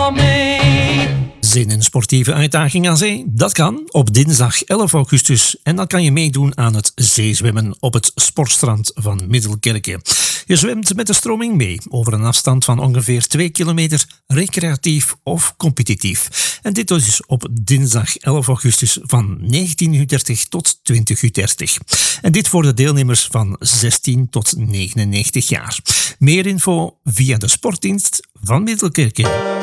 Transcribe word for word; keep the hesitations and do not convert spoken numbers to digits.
for me. Zin in sportieve uitdaging aan zee? Dat kan op dinsdag elf augustus en dan kan je meedoen aan het zeezwemmen op het sportstrand van Middelkerke. Je zwemt met de stroming mee over een afstand van ongeveer twee kilometer, recreatief of competitief. En dit is op dinsdag elf augustus van negentien uur dertig tot twintig uur dertig. En dit voor de deelnemers van zestien tot negenennegentig jaar. Meer info via de sportdienst van Middelkerke.